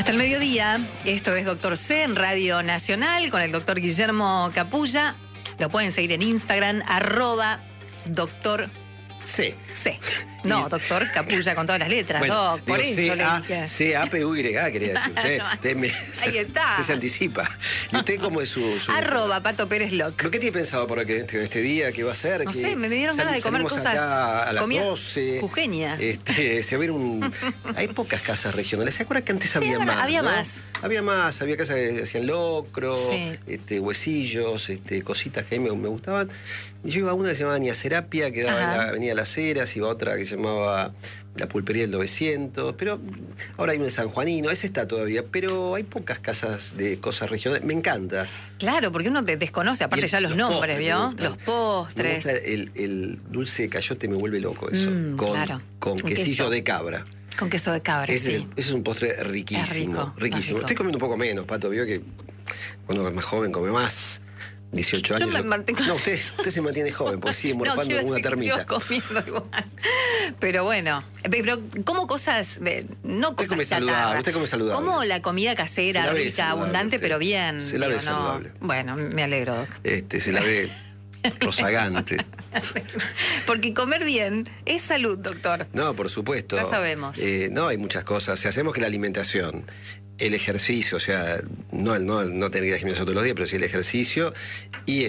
Hasta el mediodía, esto es Doctor C en Radio Nacional con el doctor Guillermo Capulla. Lo pueden seguir en Instagram, @Doctor C. No, doctor Capulla con todas las letras, Bueno, Doc, por eso le dije. C-A-P-U-Y, quería decir. Ahí está. Usted se anticipa. ¿Y usted cómo es su...? @Pato Pérez Loc. ¿Pero qué tiene pensado para este día? ¿Qué va a hacer? No sé, me dieron ganas de comer cosas. A las comida 12. jujeña. Se ve Hay pocas casas regionales. ¿Se acuerdan que antes había más? Había ¿no? más. Había más. Había casas que hacían locro, Sí. huesillos, cositas que a mí me gustaban. Y yo iba a una que se llamaba Niacerapia, que daba en la Avenida Las Heras, iba a otra que se llamaba La Pulpería del 900, pero ahora hay una en San Juanino, ese está todavía, pero hay pocas casas de cosas regionales. Me encanta. Claro, porque uno desconoce, aparte ya los nombres, ¿vio? Los postres. Me gusta el dulce de cayote, me vuelve loco eso. Claro. Con quesillo de cabra. Con queso de cabra, sí. Ese es un postre riquísimo. Es riquísimo. rico. Estoy comiendo un poco menos, Pato, vio que cuando es más joven come más. 18 años. Yo me mantengo... No, usted se mantiene joven, porque sigue morfando como una termita. Sigo comiendo igual. Pero bueno, pero como cosas, no Usted cosas come saludable, usted come saludable. Como la comida casera, Se la ve rica, saludable, abundante, usted. pero bien. Se la ve ¿no? saludable. Bueno, me alegro, Doc. Se la ve rozagante. Porque comer bien es salud, doctor. No, por supuesto. Ya sabemos. No, hay muchas cosas. Si hacemos que la alimentación, el ejercicio, o sea, no tener que ir al gimnasio todos los días, pero sí el ejercicio y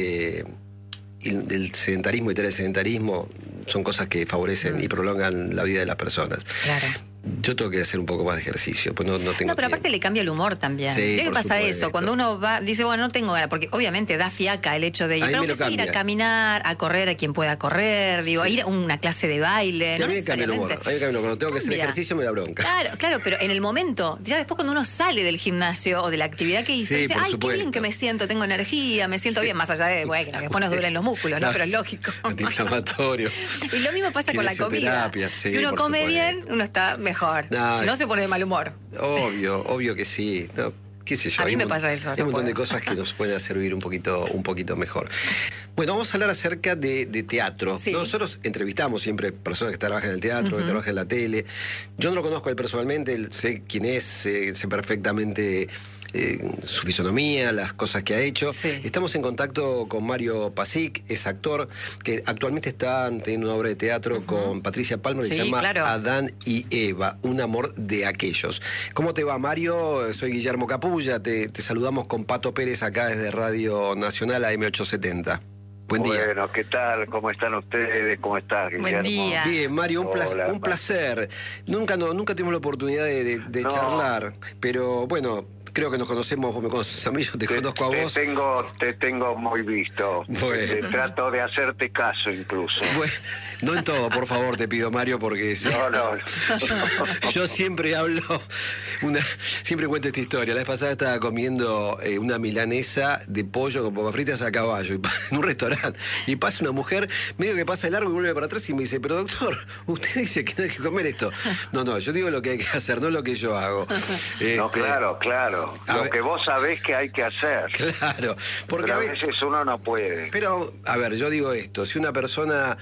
el sedentarismo y telsedentarismo son cosas que favorecen y prolongan la vida de las personas. Claro. Yo tengo que hacer un poco más de ejercicio, pues no tengo No, pero aparte tiempo. le cambia el humor también. Sí, ¿Qué por pasa supuesto. eso? Cuando uno va, dice, bueno, no tengo ganas, porque obviamente da fiaca el hecho de ir. A mí Pero me que lo sea ir a cambia. caminar, a correr a quien pueda correr, digo, a ir a una clase de baile. Sí, no a mí me cambia el humor. A mí me cambia el humor. Cuando tengo que hacer Cambia. ejercicio me da bronca. Claro, pero en el momento, ya después cuando uno sale del gimnasio o de la actividad que hizo, Sí, dice, por ay, qué supuesto. bien que me siento, tengo energía, me siento bien, más allá de, bueno, que después nos duelen los músculos, ¿no? Claro, Pero es lógico. Antiinflamatorio. Y lo mismo pasa con la comida. Kinesioterapia, sí, Si uno por come supuesto. bien, uno está mejor. No, Si no, se pone de mal humor. Obvio que sí. No, qué sé yo. A mí hay me un- pasa eso, Hay no un montón de puedo. cosas que nos pueden servir un poquito mejor. Bueno, vamos a hablar acerca de teatro. Sí. Nosotros entrevistamos siempre personas que trabajan en el teatro, que trabajan en la tele. Yo no lo conozco a él personalmente, él sé quién es, sé perfectamente su fisonomía, las cosas que ha hecho. Sí. Estamos en contacto con Mario Pasic, es actor, que actualmente está teniendo una obra de teatro con Patricia Palmer, que Sí, se llama claro. Adán y Eva, un amor de aquellos. ¿Cómo te va, Mario? Soy Guillermo Capulla, te saludamos con Pato Pérez acá desde Radio Nacional AM870. Buen día. Bueno, ¿qué tal? ¿Cómo están ustedes? ¿Cómo estás, Guillermo? Buen día. Bien, Mario, Hola, un placer. Nunca tuvimos la oportunidad de No. charlar, pero bueno, creo que nos conocemos, vos me conoces a mí, yo te conozco a vos. Te tengo muy visto. Bueno. Trato de hacerte caso incluso. Bueno, no en todo, por favor, te pido, Mario, porque No. yo siempre siempre cuento esta historia. La vez pasada estaba comiendo una milanesa de pollo con papas fritas a caballo en un restaurante. Y pasa una mujer, medio que pasa de largo y vuelve para atrás y me dice, pero doctor, usted dice que no hay que comer esto. No, yo digo lo que hay que hacer, no lo que yo hago. No, claro. A Lo ver. que vos sabés que hay que hacer. Claro, porque Pero a veces uno no puede. Pero, a ver, yo digo esto, si una persona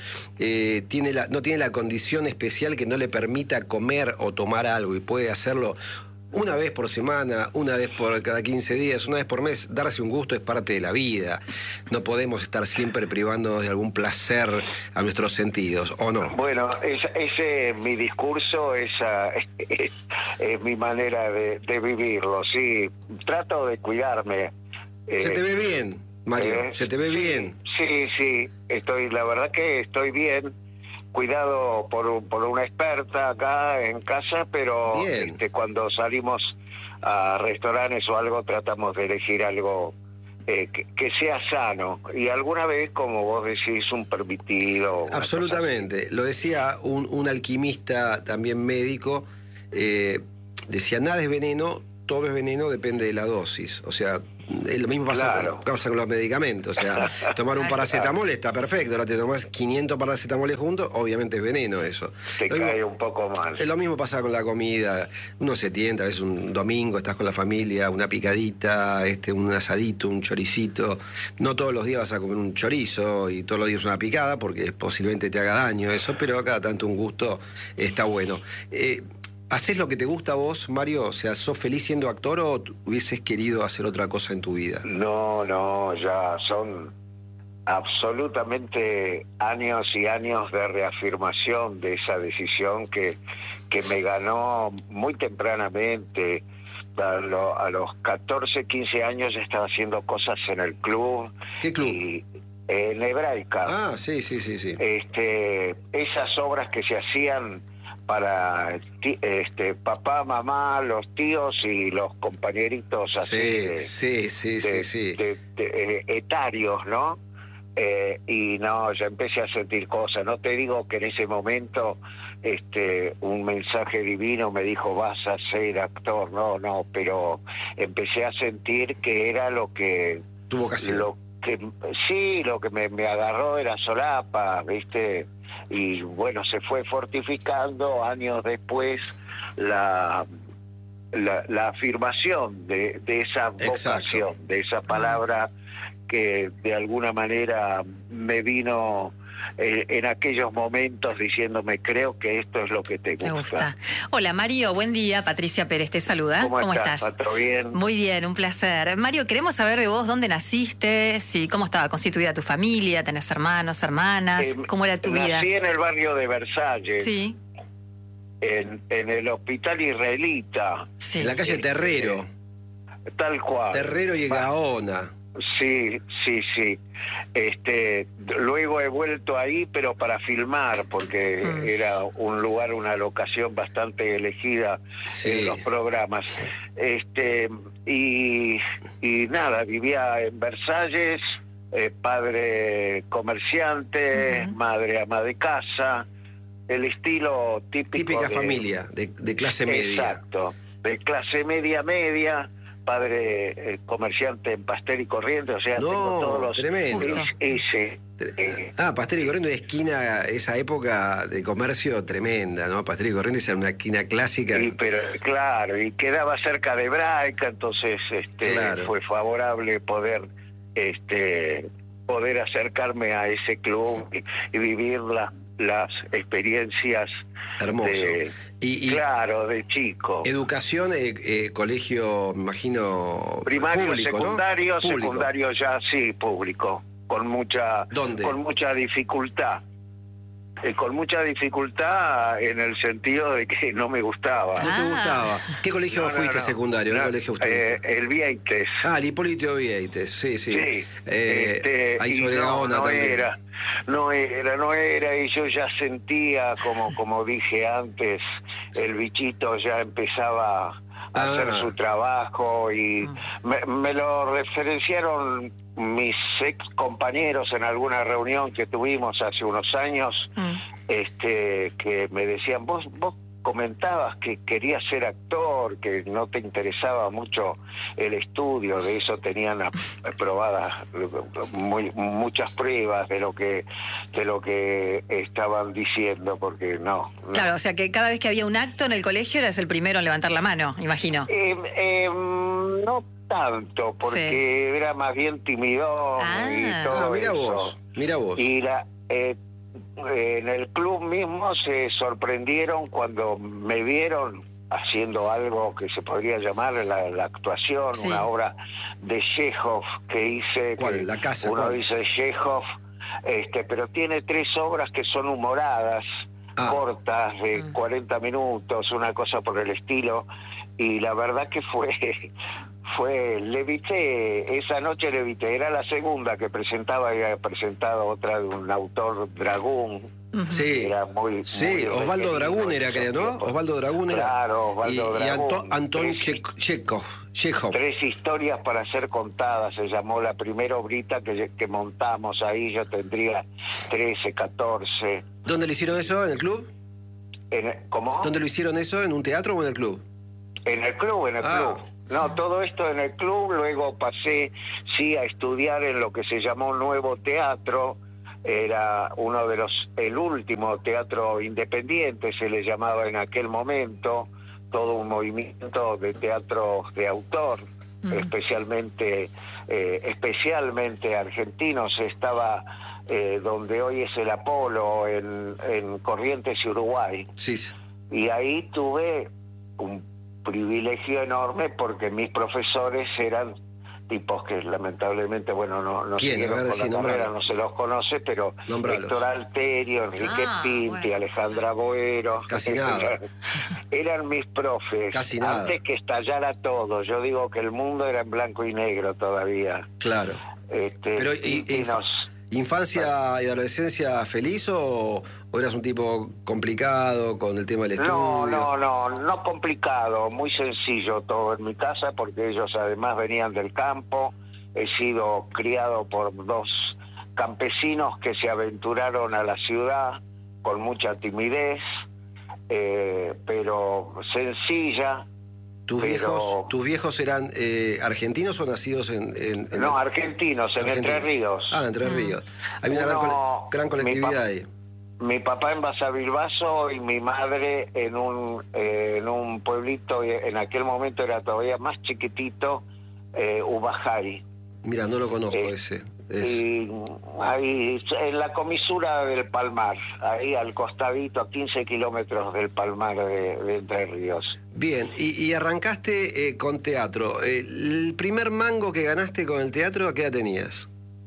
no tiene la condición especial que no le permita comer o tomar algo y puede hacerlo una vez por semana, una vez por cada 15 días, una vez por mes, darse un gusto es parte de la vida. No podemos estar siempre privándonos de algún placer a nuestros sentidos, ¿o no? Bueno, ese es mi discurso, esa es mi manera de vivirlo, sí. Trato de cuidarme. Se te ve bien, Mario, se te ve bien. Sí, la verdad que estoy bien, cuidado por una experta acá en casa, pero Bien. Cuando salimos a restaurantes o algo tratamos de elegir algo que sea sano, y alguna vez, como vos decís, un permitido. una Absolutamente. Lo decía un alquimista también médico, decía, nada es veneno, todo es veneno, depende de la dosis. O sea, lo mismo pasa con los medicamentos. O sea, tomar un paracetamol está perfecto. Ahora te tomás 500 paracetamoles juntos, obviamente es veneno eso. Te Lo cae mismo- un poco mal. Lo mismo pasa con la comida. Uno se tienta, a veces un domingo estás con la familia, una picadita, un asadito, un choricito. No todos los días vas a comer un chorizo y todos los días una picada, porque posiblemente te haga daño eso, pero cada tanto un gusto está bueno. ¿Haces lo que te gusta a vos, Mario? O sea, ¿sos feliz siendo actor o hubieses querido hacer otra cosa en tu vida? No, ya son absolutamente años y años de reafirmación de esa decisión que me ganó muy tempranamente. A los 14, 15 años ya estaba haciendo cosas en el club. ¿Qué club? Y, en Hebraica. Ah, sí. Esas obras que se hacían para papá, mamá, los tíos y los compañeritos así etarios, ¿no? Y no, ya empecé a sentir cosas. No te digo que en ese momento un mensaje divino me dijo vas a ser actor, no, pero empecé a sentir que era lo que... Tu vocación. Lo que me agarró era solapa, ¿viste? Y bueno, se fue fortificando años después la afirmación de esa vocación, de esa palabra que de alguna manera me vino en aquellos momentos diciéndome, creo que esto es lo que te gusta. Hola Mario, buen día, Patricia Pérez te saluda. ¿Cómo estás? ¿Todo bien? Muy bien, un placer. Mario, queremos saber de vos dónde naciste, cómo estaba constituida tu familia, tenés hermanos, hermanas, cómo era tu vida. Nací en el barrio de Versalles. Sí. En el hospital israelita. Sí. En la calle Terrero. Tal cual. Terrero y Gaona. Sí. Luego he vuelto ahí, pero para filmar, porque era un lugar, una locación bastante elegida en los programas. Y nada, vivía en Versalles, padre comerciante, madre ama de casa, el estilo típico. Típica familia de clase media. Exacto, de clase media. Padre comerciante en Pastel y Corrientes, o sea, tengo todos los... Tremendo. Pastel y Corrientes, una esquina, esa época de comercio tremenda, ¿no? Pastel y Corrientes era una esquina clásica. Pero claro, y quedaba cerca de Hebraica, entonces fue favorable poder acercarme a ese club y vivir las experiencias hermoso claro, de chico. Educación, colegio, me imagino, primario, público, secundario, ¿no? Secundario ya sí, público, con mucha dificultad. Con mucha dificultad en el sentido de que no me gustaba. ¿No te gustaba? ¿Qué colegio fuiste secundario? ¿Qué colegio fuiste? El Vieites. El Hipólito Vieites, sí. Ahí sobre Gaona también. No era, y yo ya sentía, como dije antes, el bichito ya empezaba a hacer su trabajo y me lo referenciaron mis ex compañeros en alguna reunión que tuvimos hace unos años, que me decían, vos comentabas que querías ser actor, que no te interesaba mucho el estudio, de eso tenían aprobadas muchas pruebas de lo que estaban diciendo, porque no. Claro, o sea que cada vez que había un acto en el colegio eras el primero en levantar la mano, imagino. No tanto, porque era más bien timidón y todo mira vos. Y en el club mismo se sorprendieron cuando me vieron haciendo algo que se podría llamar la actuación, una obra de Chekhov que hice. ¿Cuál? ¿La casa? Uno dice Chekhov, pero tiene 3 obras que son humoradas, cortas, de 40 minutos, una cosa por el estilo, y la verdad que levité, esa noche levité, era la segunda que presentaba, había presentado otra de un autor Dragún. Sí, era muy Osvaldo Dragún era, creo, ¿no? Osvaldo Dragún era. Claro, Osvaldo Dragún. Y Antón Chekhov. 3 historias para ser contadas, se llamó la primera obrita que montamos ahí, yo tendría 13, 14. ¿Dónde lo hicieron eso? ¿En el club? ¿Cómo? ¿Dónde lo hicieron eso? ¿En un teatro o en el club? En el club. No, todo esto en el club, luego pasé a estudiar en lo que se llamó Nuevo Teatro, era el último teatro independiente, se le llamaba en aquel momento, todo un movimiento de teatro de autor, especialmente argentinos, estaba donde hoy es el Apolo, en Corrientes y Uruguay. Sí. Y ahí tuve privilegio enorme porque mis profesores eran tipos que lamentablemente, bueno, no siguieron con la carrera, no se los conoce, pero Héctor Alterio, Enrique Pinti, Alejandra Boero, casi nada. Eran mis profes. Casi nada. Antes que estallara todo, yo digo que el mundo era en blanco y negro todavía. Claro. Pero ¿infancia y adolescencia feliz o eras un tipo complicado con el tema del estudio? No complicado, muy sencillo todo en mi casa, porque ellos además venían del campo. He sido criado por 2 campesinos que se aventuraron a la ciudad con mucha timidez, pero sencilla. ¿Tus viejos eran argentinos o nacidos en No, argentinos, en Entre Ríos. Ah, Entre Ríos. Hay una gran colectividad ahí. Mi papá en Basavilbaso y mi madre en un pueblito, en aquel momento era todavía más chiquitito, Ubajay. Mira, no lo conozco ese. Y ahí, en la comisura del Palmar, ahí al costadito, a 15 kilómetros del Palmar de Entre Ríos. Bien, y arrancaste con teatro. ¿El primer mango que ganaste con el teatro, a qué edad tenías?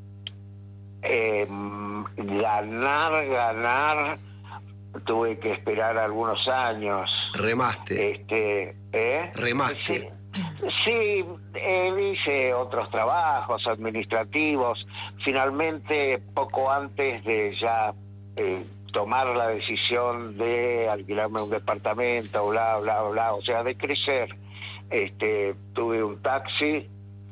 Ganar, tuve que esperar algunos años. Remaste. Remaste. Sí, hice otros trabajos administrativos. Finalmente, poco antes de ya tomar la decisión de alquilarme un departamento, bla, bla, bla, o sea, de crecer, tuve un taxi,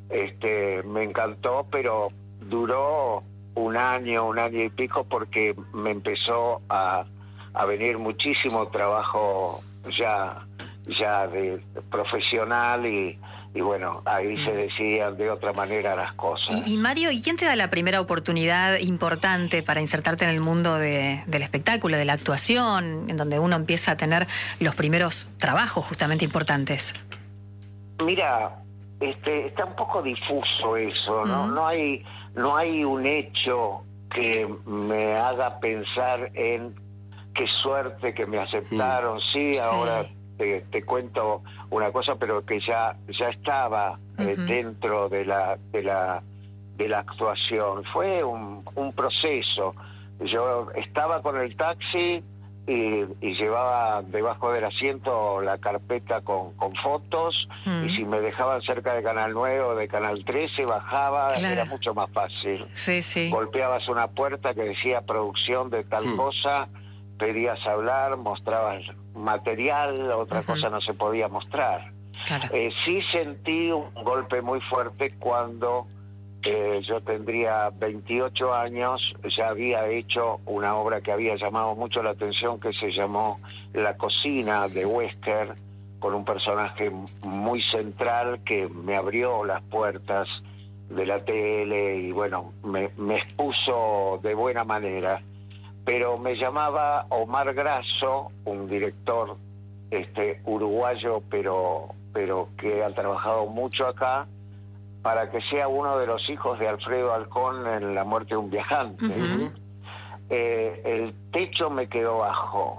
me encantó, pero duró un año y pico, porque me empezó a venir muchísimo trabajo ya de profesional y bueno, ahí se decían de otra manera las cosas. Y Mario, ¿y quién te da la primera oportunidad importante para insertarte en el mundo del espectáculo, de la actuación, en donde uno empieza a tener los primeros trabajos justamente importantes? Mira, está un poco difuso eso, ¿no? No hay un hecho que me haga pensar en qué suerte que me aceptaron. Sí, ahora te cuento una cosa, pero que ya estaba dentro de la actuación. Fue un proceso. Yo estaba con el taxi y llevaba debajo del asiento la carpeta con fotos, y si me dejaban cerca de Canal 9 o de Canal 13 bajaba, era mucho más fácil. Sí. Golpeabas una puerta que decía producción de tal cosa, pedías hablar, mostrabas material, otra cosa no se podía mostrar. Claro. Sí sentí un golpe muy fuerte cuando yo tendría 28 años, ya había hecho una obra que había llamado mucho la atención, que se llamó La Cocina, de Wesker, con un personaje muy central que me abrió las puertas de la tele y bueno, me expuso de buena manera. Pero me llamaba Omar Grasso, un director uruguayo, pero que ha trabajado mucho acá, para que sea uno de los hijos de Alfredo Alcón en La Muerte de un Viajante. El techo me quedó bajo,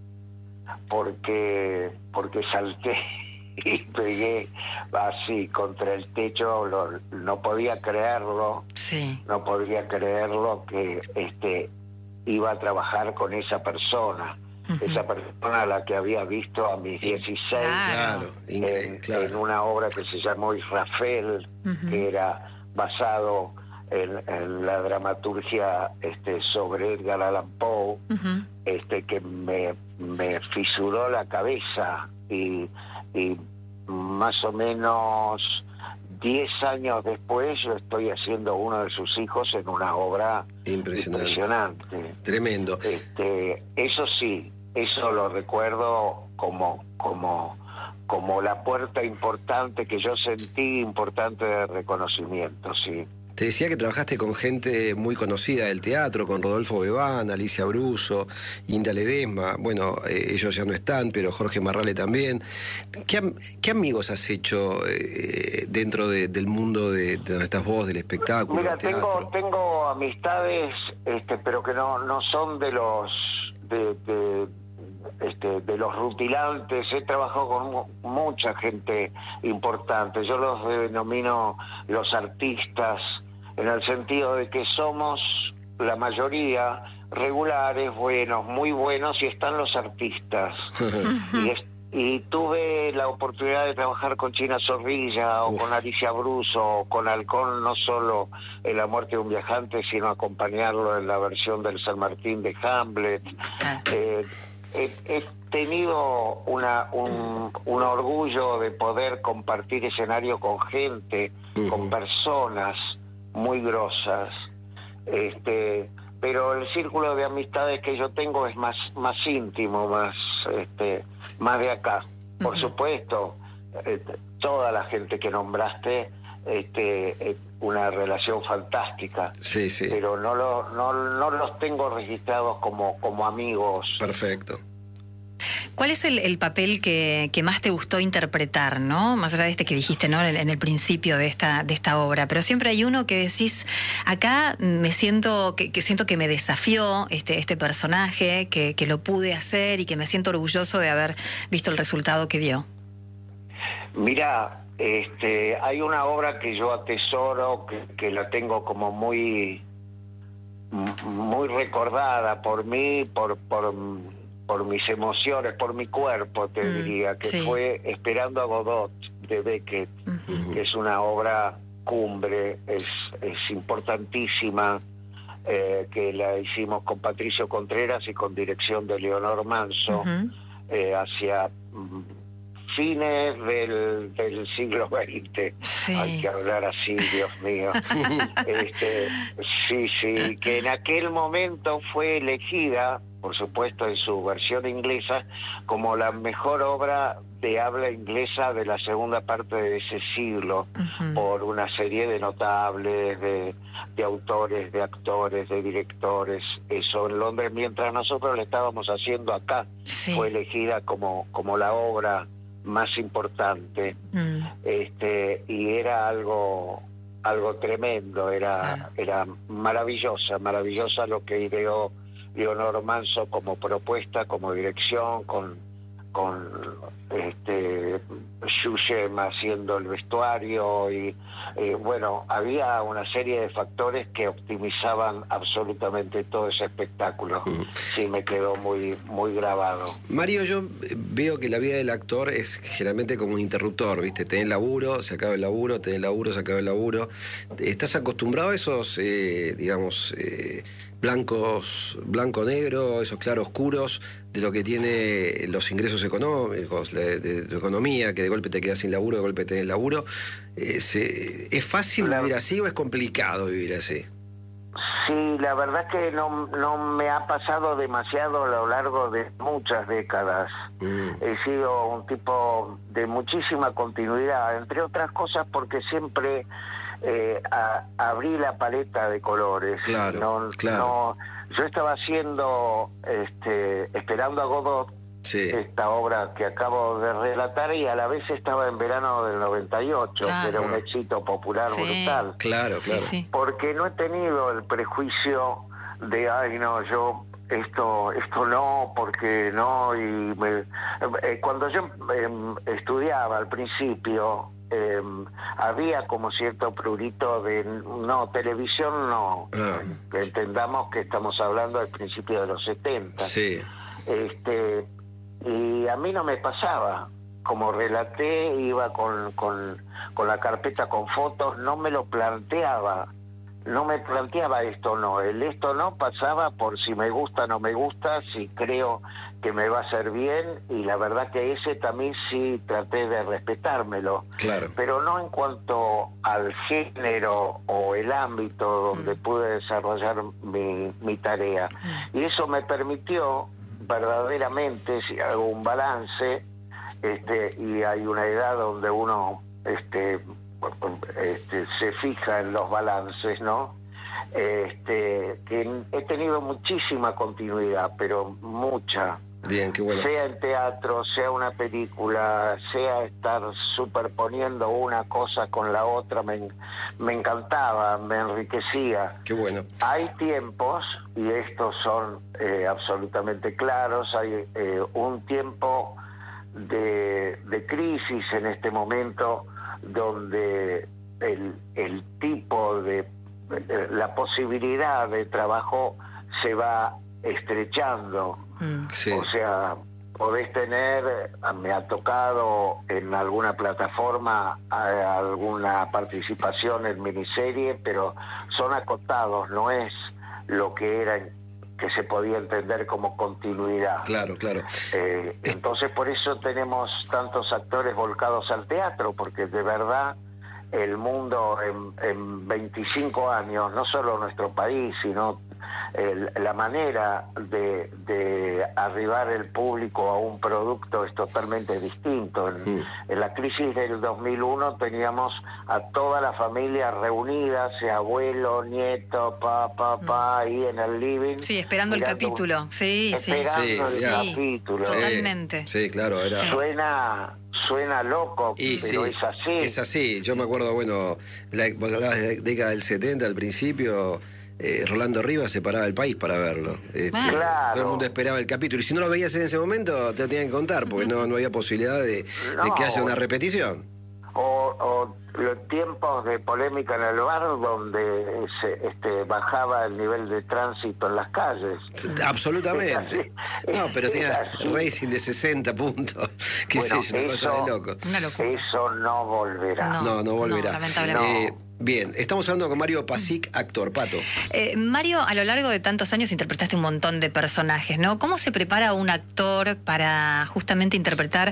porque salté y pegué así contra el techo. No podía creerlo. Sí. No podía creerlo que iba a trabajar con esa persona. Esa persona a la que había visto a mis 16 en una obra que se llamó Israfel, que era basado en la dramaturgia sobre Edgar Allan Poe, que me fisuró la cabeza y más o menos 10 años después yo estoy haciendo uno de sus hijos en una obra impresionante. Tremendo. Eso sí, eso lo recuerdo como la puerta importante que yo sentí, importante de reconocimiento, sí. Te decía que trabajaste con gente muy conocida del teatro, con Rodolfo Bebán, Alicia Bruso, Inda Ledesma. Bueno, ellos ya no están, pero Jorge Marrale también. ¿Qué amigos has hecho dentro del mundo de donde estás vos, del espectáculo? Mira, del teatro? tengo amistades, pero que no son de los de los rutilantes, he trabajado con mucha gente importante. Yo los denomino los artistas, en el sentido de que somos la mayoría regulares, buenos, muy buenos, y están los artistas. Y tuve la oportunidad de trabajar con China Zorrilla o con Alicia Bruso o con Halcón, no solo en La muerte de un viajante, sino acompañarlo en la versión del San Martín de Hamlet. He tenido un orgullo de poder compartir escenario con gente, con personas muy grosas. Pero el círculo de amistades que yo tengo es más íntimo, más de acá. Por supuesto, toda la gente que nombraste, una relación fantástica. Sí. Pero no los tengo registrados como amigos. Perfecto. ¿Cuál es el papel que más te gustó interpretar, ¿no? Más allá de este que dijiste, ¿no? En el principio de esta obra, pero siempre hay uno que decís, acá me siento que me desafió este personaje, que lo pude hacer y que me siento orgulloso de haber visto el resultado que dio. Mira, hay una obra que yo atesoro, que la tengo como muy recordada por mí, por mis emociones, por mi cuerpo, te diría, que fue Esperando a Godot, de Beckett, que es una obra cumbre, es importantísima, que la hicimos con Patricio Contreras y con dirección de Leonor Manso, hacia fines del siglo XX. Sí. Hay que hablar así, Dios mío. Sí, que en aquel momento fue elegida, por supuesto en su versión inglesa, como la mejor obra de habla inglesa de la segunda parte de ese siglo, por una serie de notables, de autores, de actores, de directores. Eso en Londres, mientras nosotros lo estábamos haciendo acá, fue elegida como la obra más importante. Y era algo tremendo, era maravillosa lo que ideó Leonor Manso como propuesta, como dirección, con Shushem haciendo el vestuario, y bueno, había una serie de factores que optimizaban absolutamente todo ese espectáculo. Sí, me quedó muy grabado. Mario, yo veo que la vida del actor es generalmente como un interruptor, ¿viste? Tenés laburo, se acaba el laburo, tenés laburo, se acaba el laburo. ¿Estás acostumbrado a esos, blanco-negro, esos claroscuros de lo que tiene los ingresos económicos, de tu economía, que de golpe te quedas sin laburo, de golpe tenés laburo? ¿Es fácil vivir así o es complicado vivir así? Sí, la verdad que no me ha pasado demasiado a lo largo de muchas décadas. He sido un tipo de muchísima continuidad, entre otras cosas porque siempre abrí la paleta de colores. Claro. Yo estaba haciendo Esperando a Godot, esta obra que acabo de relatar, y a la vez estaba en verano del 98, que era un éxito popular brutal. Claro. Porque no he tenido el prejuicio de, ay no, yo esto no, porque no, y cuando yo estudiaba al principio, había como cierto prurito de no, televisión no, que entendamos que estamos hablando del principio de los 70. Y a mí no me pasaba. Como relaté, iba con la carpeta con fotos, no me lo planteaba. No me planteaba esto no. El esto no pasaba por si me gusta o no me gusta, si creo que me va a hacer bien, y la verdad que ese también sí traté de respetármelo. Claro. Pero no en cuanto al género o el ámbito donde pude desarrollar mi tarea. Y eso me permitió verdaderamente, si hago un balance, y hay una edad donde uno se fija en los balances, ¿no? Que he tenido muchísima continuidad, pero mucha, Bien, qué bueno. Sea el teatro, sea una película, sea estar superponiendo una cosa con la otra, me encantaba, me enriquecía. Qué bueno. Hay tiempos, y estos son absolutamente claros, hay un tiempo de crisis en este momento donde el tipo de la posibilidad de trabajo se va estrechando. Sí. O sea, podés tener, me ha tocado en alguna plataforma alguna participación en miniserie, pero son acotados, no es lo que era, que se podía entender como continuidad. Claro, claro. Entonces por eso tenemos tantos actores volcados al teatro, porque de verdad el mundo en 25 años, no solo nuestro país, sino la manera de arribar el público a un producto es totalmente distinto. En la crisis del 2001 teníamos a toda la familia reunida, sea abuelo, nieto, papá, ahí en el living. Sí, esperando el capítulo. Esperando el capítulo. Totalmente. Sí, claro. Era... Suena loco, pero es así. Es así. Yo me acuerdo, bueno, vos hablabas de la década del 70, al principio... Rolando Rivas se paraba el país para verlo. Claro. Todo el mundo esperaba el capítulo. Y si no lo veías en ese momento, te lo tenían que contar, porque no había posibilidad de que haya una repetición. O los tiempos de polémica en el bar donde bajaba el nivel de tránsito en las calles. Absolutamente. No, pero tenía rating de 60 puntos. ¿Qué sé yo? Una cosa de loco. Eso no volverá. No volverá. Lamentablemente. Bien, estamos hablando con Mario Pasic, actor. Pato. Mario, a lo largo de tantos años interpretaste un montón de personajes, ¿no? ¿Cómo se prepara un actor para justamente interpretar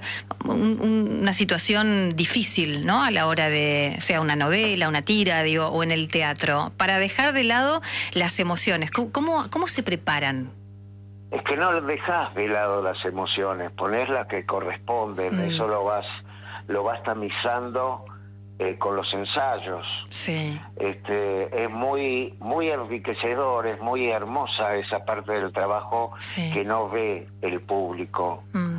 una situación difícil, ¿no? A la hora de, sea una novela, una tira, digo, o en el teatro, para dejar de lado las emociones. ¿Cómo se preparan? Es que no dejas de lado las emociones, ponés las que corresponden, eso lo vas tamizando con los ensayos. Sí. Es muy enriquecedor, es muy hermosa esa parte del trabajo que no ve el público.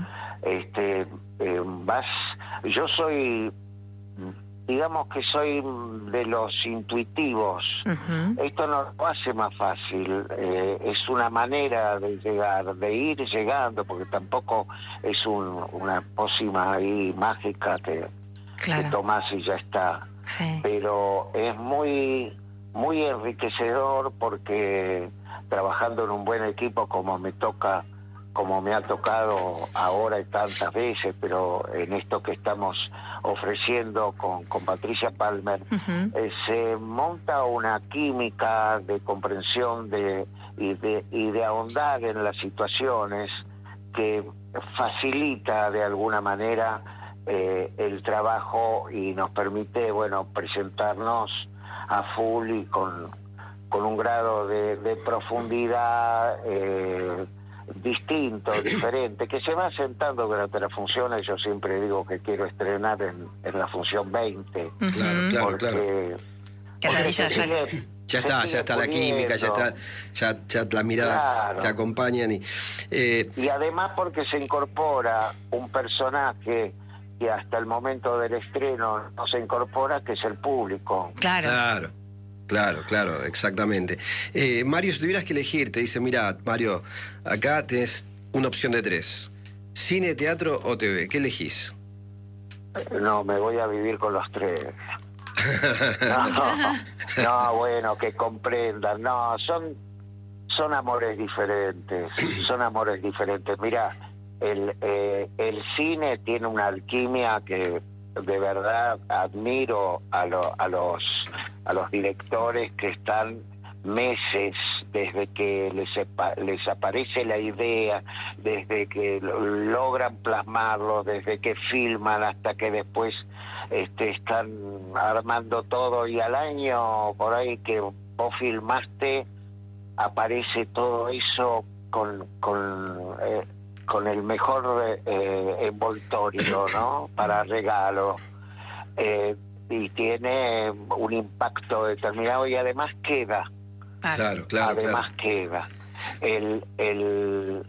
Yo soy, digamos que soy de los intuitivos. Esto no lo hace más fácil, es una manera de llegar, de ir llegando, porque tampoco es una pócima ahí mágica que tomás y ya está. Sí. Pero es muy enriquecedor porque trabajando en un buen equipo como me ha tocado ahora y tantas veces, pero en esto que estamos ofreciendo con Patricia Palmer, se monta una química de comprensión y de ahondar en las situaciones que facilita de alguna manera el trabajo y nos permite, presentarnos a full y con un grado de profundidad distinto, diferente, que se va sentando durante las funciones. Yo siempre digo que quiero estrenar en la función 20. Claro. Ya está la química, ya las miradas se acompañan y además porque se incorpora un personaje que hasta el momento del estreno no se incorpora, que es el público. Claro, exactamente. Mario, si tuvieras que elegir, te dice, mira, Mario, acá tenés una opción de 3. Cine, teatro o TV, ¿qué elegís? No, me voy a vivir con los 3. Que comprendan. No, son amores diferentes. Mirá, el cine tiene una alquimia que de verdad admiro a los directores que están meses desde que les aparece la idea, desde que logran plasmarlo, desde que filman hasta que después están armando todo, y al año por ahí que vos filmaste aparece todo eso con el mejor envoltorio, ¿no? Para regalo. Y tiene un impacto determinado y además queda. Claro. Queda.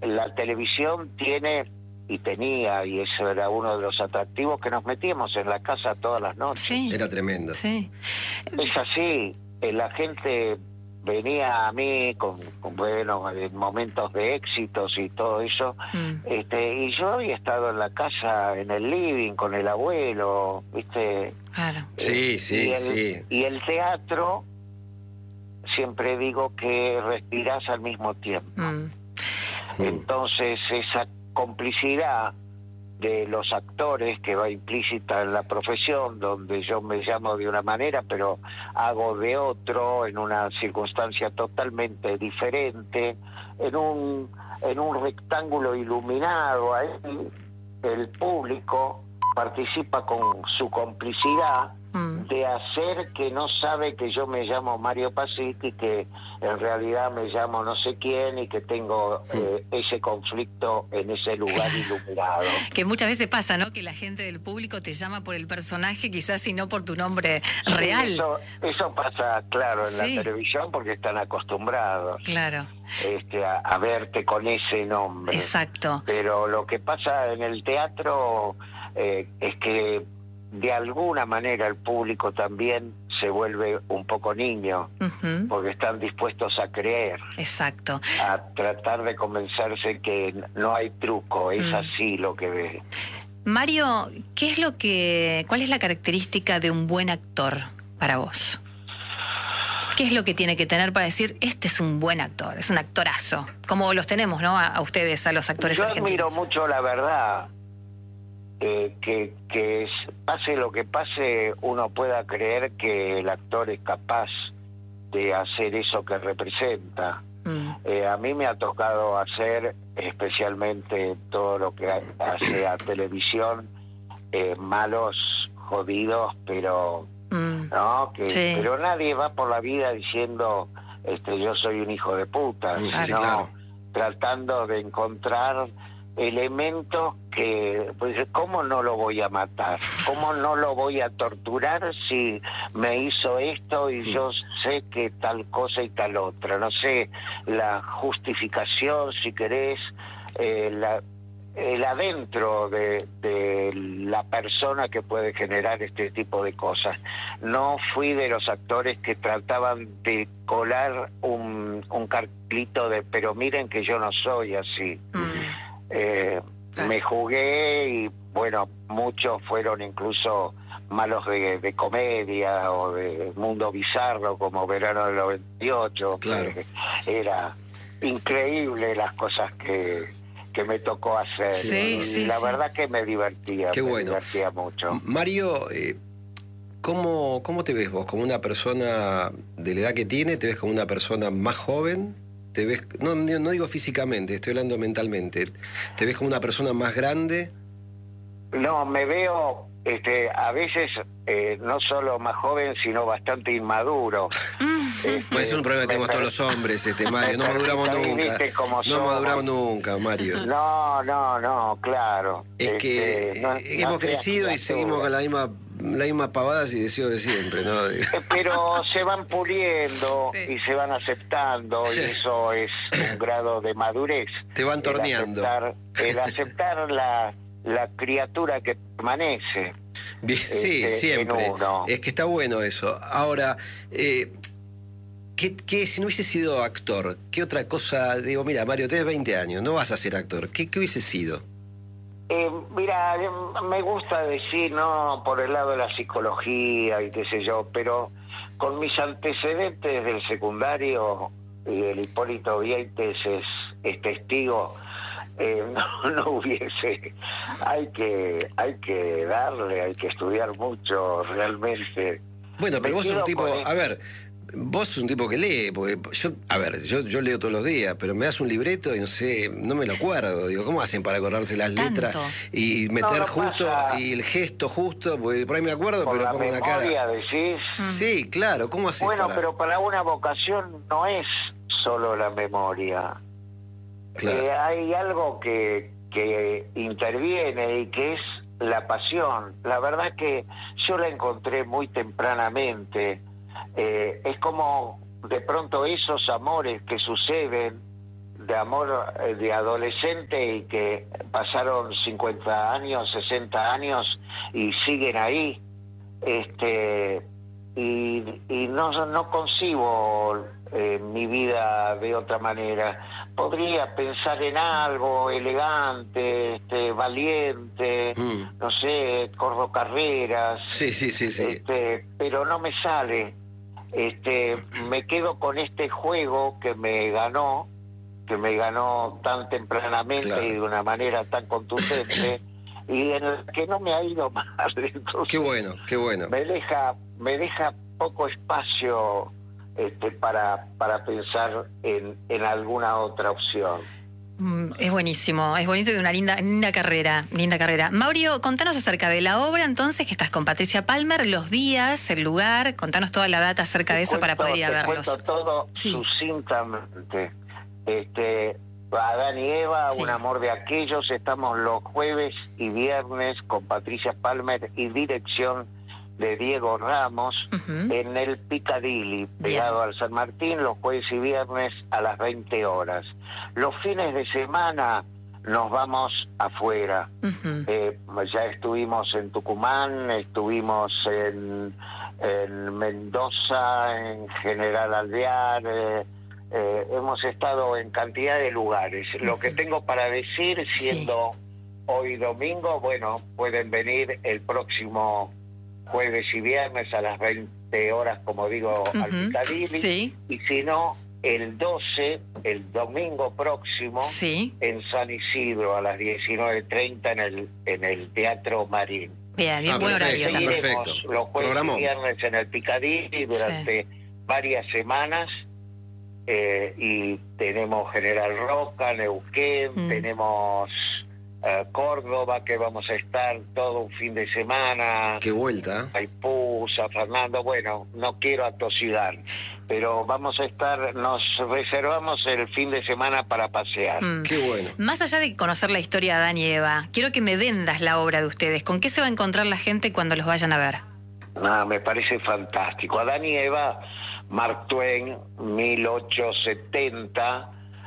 la televisión tiene y tenía, y eso era uno de los atractivos, que nos metíamos en la casa todas las noches. Sí. Era tremendo. Sí. Es así, la gente venía a mí con bueno, momentos de éxitos y todo eso, y yo había estado en la casa, en el living, con el abuelo, ¿viste? Claro. Sí, sí, sí. Y el teatro, siempre digo que respirás al mismo tiempo. Entonces, esa complicidad de los actores que va implícita en la profesión, donde yo me llamo de una manera, pero hago de otro, en una circunstancia totalmente diferente, en un rectángulo iluminado, ahí el público participa con su complicidad de hacer que no sabe que yo me llamo Mario Pasitti, que en realidad me llamo no sé quién y que tengo ese conflicto en ese lugar iluminado. Que muchas veces pasa, ¿no? Que la gente del público te llama por el personaje, quizás y no por tu nombre real. Eso pasa, claro, en la televisión, porque están acostumbrados, claro, a verte con ese nombre. Exacto. Pero lo que pasa en el teatro es que de alguna manera el público también se vuelve un poco niño, porque están dispuestos a creer. Exacto. A tratar de convencerse que no hay truco, es así lo que ve. Mario, ¿cuál es la característica de un buen actor para vos? ¿Qué es lo que tiene que tener para decir, este es un buen actor, es un actorazo? Como los tenemos, ¿no? A ustedes, a los actores argentinos. Yo admiro mucho la verdad. Que pase lo que pase, uno pueda creer que el actor es capaz de hacer eso que representa. A mí me ha tocado hacer, especialmente todo lo que hace a televisión, malos, jodidos, pero no, pero nadie va por la vida diciendo yo soy un hijo de puta, sino claro, tratando de encontrar elementos que, pues, ¿cómo no lo voy a matar? ¿Cómo no lo voy a torturar si me hizo esto y yo sé que tal cosa y tal otra? No sé, la justificación, si querés, el adentro de la persona que puede generar este tipo de cosas. No fui de los actores que trataban de colar un cartelito de, pero miren que yo no soy así. Me jugué y bueno, muchos fueron incluso malos de comedia o de mundo bizarro, como Verano del 98. Claro. Era increíble las cosas que me tocó hacer. Y la verdad que me divertía. Qué bueno. Divertía mucho. Mario, ¿cómo te ves vos? ¿Como una persona de la edad que tiene? ¿Te ves como una persona más joven? ¿Te ves, no digo físicamente, estoy hablando mentalmente, ¿te ves como una persona más grande? No, me veo a veces no solo más joven, sino bastante inmaduro. Bueno, ese es un problema que tenemos todos los hombres, Mario, no maduramos nunca. No maduramos nunca, Mario. No, claro. Es que hemos crecido y seguimos con la misma pavadas y deseos de siempre, ¿no? Pero se van puliendo y se van aceptando, y eso es un grado de madurez. Te van torneando. El aceptar la criatura que permanece. Sí, siempre. Es que está bueno eso. Ahora, ¿qué si no hubiese sido actor? ¿Qué otra cosa? Digo, mira, Mario, tenés 20 años, no vas a ser actor. ¿Qué hubiese sido? Mira, me gusta decir, no por el lado de la psicología y qué sé yo, pero con mis antecedentes del secundario, y el Hipólito Vieites es testigo, no hubiese, hay que darle, hay que estudiar mucho realmente. Bueno, pero vos sos un tipo, a ver, vos sos un tipo que lee, porque yo leo todos los días, pero me das un libreto y no sé, no me lo acuerdo. Digo, ¿cómo hacen para acordarse las letras y meter justo y el gesto justo? Porque por ahí me acuerdo, pero pongo una cara. Decís. Sí, claro, ¿cómo haces? Bueno, pero para una vocación no es solo la memoria. Claro. Hay algo que interviene y que es la pasión. La verdad que yo la encontré muy tempranamente. Es como de pronto esos amores que suceden de amor de adolescente y que pasaron 50 años, 60 años y siguen ahí. Y no concibo mi vida de otra manera. Podría pensar en algo elegante, valiente, no sé, corro carreras. Sí. Pero no me sale. Me quedo con este juego que me ganó tan tempranamente, claro, y de una manera tan contundente, y en el que no me ha ido mal. Entonces, qué bueno. Me deja poco espacio para pensar en alguna otra opción. Es buenísimo y una linda carrera. Mauro, contanos acerca de la obra entonces, que estás con Patricia Palmer, los días, el lugar, contanos toda la data acerca de eso para poder ir a verlos. Cuento todo sucintamente. Adán y Eva, sí, un amor de aquellos, estamos los jueves y viernes con Patricia Palmer y dirección de Diego Ramos, en el Piccadilly, pegado al San Martín, los jueves y viernes a las 20 horas. Los fines de semana nos vamos afuera. Ya estuvimos en Tucumán, estuvimos en Mendoza, en General Alvear, hemos estado en cantidad de lugares. Lo que tengo para decir, siendo hoy domingo, bueno, pueden venir el próximo jueves y viernes a las 20 horas, como digo, al Piccadilly, y si no, el 12, el domingo próximo, en San Isidro, a las 19:30 en el Teatro Marín. Bien, buen horario. Perfecto. Los jueves y viernes en el Piccadilly durante varias semanas, y tenemos General Roca, Neuquén, tenemos Córdoba, que vamos a estar todo un fin de semana. ¡Qué vuelta! Maipú, San Fernando, bueno, no quiero atosigar, pero vamos a estar, nos reservamos el fin de semana para pasear. ¡Qué bueno! Más allá de conocer la historia de Adán y Eva, quiero que me vendas la obra de ustedes. ¿Con qué se va a encontrar la gente cuando los vayan a ver? Me parece fantástico. Adán y Eva, Mark Twain, 1870,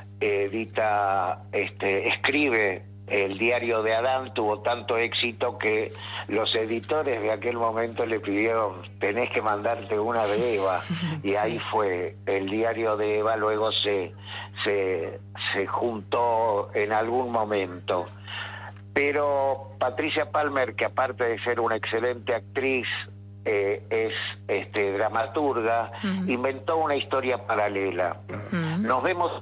escribe el diario de Adán, tuvo tanto éxito que los editores de aquel momento le pidieron: tenés que mandarte una de Eva, y ahí fue el diario de Eva. Luego se juntó en algún momento. Pero Patricia Palmer, que aparte de ser una excelente actriz, es dramaturga, inventó una historia paralela. Nos vemos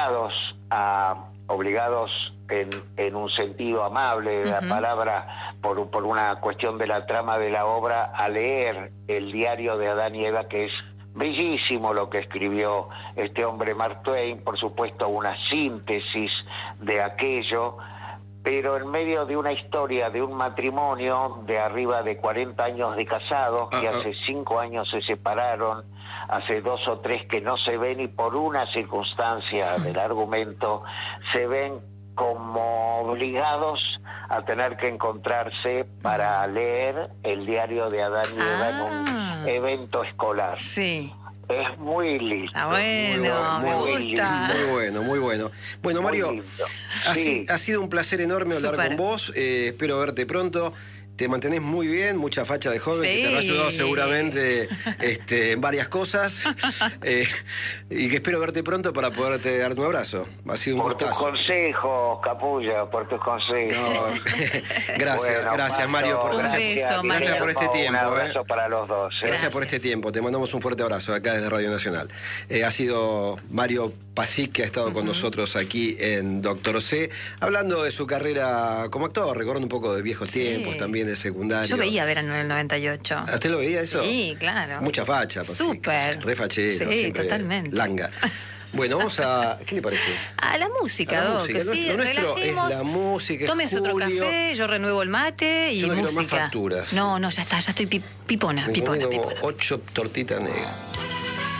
obligados en un sentido amable de la palabra, por una cuestión de la trama de la obra, a leer el diario de Adán y Eva, que es bellísimo lo que escribió este hombre Mark Twain, por supuesto una síntesis de aquello, pero en medio de una historia de un matrimonio de arriba de 40 años de casados, que hace 5 años se separaron, hace 2 o 3 que no se ven, y por una circunstancia del argumento se ven como obligados a tener que encontrarse para leer el diario de Adán y Eva en un evento escolar. Sí. Es muy lindo. Bueno, me gusta. Muy bueno. Bueno, Mario, ha sido un placer enorme hablar con vos. Espero verte pronto. Te mantenés muy bien, mucha facha de joven, que te habrá ayudado seguramente en varias cosas. Y que espero verte pronto para poderte dar un abrazo. Ha sido un gustazo. Por tus consejos, Capullo, por tus consejos. No, gracias, Mario. Gracias por este tiempo. Un abrazo para los dos. Gracias por este tiempo. Te mandamos un fuerte abrazo acá desde Radio Nacional. Ha sido Mario Pasic, que ha estado con nosotros aquí en Doctor C, hablando de su carrera como actor, recordando un poco de viejos tiempos, también de secundario. Yo veía Verano en el 98. ¿Usted lo veía eso? Sí, claro. Mucha facha, Pasic. Súper. Re fachero, sí, siempre totalmente. Langa. Bueno, vamos a... ¿Qué le parece? A la música, Doc. Lo nuestro es la música. Tómese otro café, yo renuevo el mate y yo no música. Quiero más facturas. No, ya está, ya estoy pipona. 8 tortitas negras.